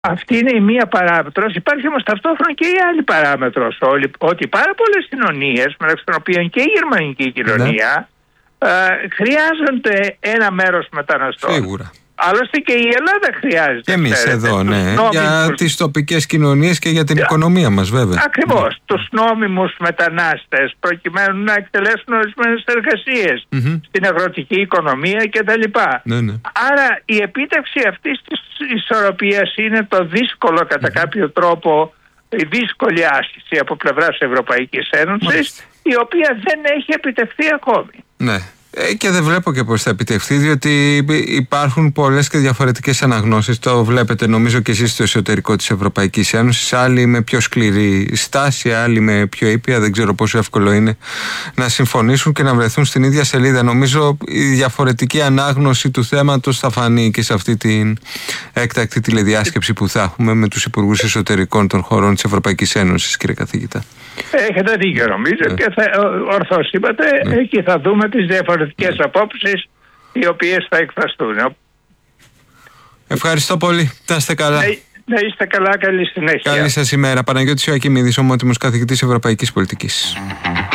Αυτή είναι η μία παράμετρος. Υπάρχει όμως ταυτόχρονα και η άλλη παράμετρος. Ότι πάρα πολλές κοινωνίες, μεταξύ των οποίων και η γερμανική κοινωνία, χρειάζονται ένα μέρος μεταναστών. Σίγουρα. Άλλωστε και η Ελλάδα χρειάζεται. Και εμείς εδώ, ναι. Για τις τοπικές κοινωνίες και για την οικονομία μας, βέβαια. Ακριβώς. Τους νόμιμους μετανάστες, προκειμένου να εκτελέσουν ορισμένες εργασίες στην αγροτική οικονομία κτλ. Ναι. Άρα η επίτευξη αυτής της ισορροπίας είναι το δύσκολο κατά κάποιο τρόπο, η δύσκολη άσκηση από πλευράς Ευρωπαϊκής Ένωσης, η οποία δεν έχει επιτευχθεί ακόμη. Ναι. Και δεν βλέπω και πώς θα επιτευχθεί, διότι υπάρχουν πολλές και διαφορετικές αναγνώσεις. Το βλέπετε νομίζω και εσείς στο εσωτερικό της Ευρωπαϊκής Ένωσης. Άλλοι με πιο σκληρή στάση, άλλοι με πιο ήπια. Δεν ξέρω πόσο εύκολο είναι να συμφωνήσουν και να βρεθούν στην ίδια σελίδα. Νομίζω η διαφορετική ανάγνωση του θέματος θα φανεί και σε αυτή την έκτακτη τηλεδιάσκεψη που θα έχουμε με τους υπουργούς εσωτερικών των χωρών της Ευρωπαϊκής Ένωσης, κύριε καθηγητά. Έχετε δίκιο νομίζω και ορθώς είπατε, εκεί θα δούμε τις διαφορετικές απόψεις οι οποίες θα εκφραστούν. Ευχαριστώ πολύ. Να είστε καλά. Να είστε καλά, καλή συνέχεια. Καλή σας ημέρα. Παναγιώτης Ιωακιμίδης, ομότιμος καθηγητής Ευρωπαϊκής Πολιτικής.